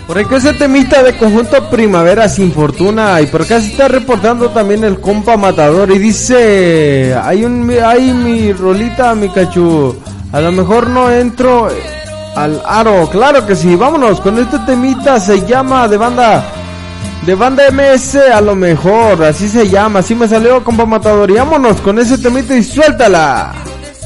Por aquí ese temita de conjunto Primavera Sin Fortuna. Y por acá se está reportando también el compa Matador. Y dice, hay mi rolita, mi cachu. A lo mejor no entro al aro. Claro que sí, vámonos con este temita. Se llama de banda MS, a lo mejor. Así se llama, así me salió compa Matador. Y vámonos con ese temita y suéltala.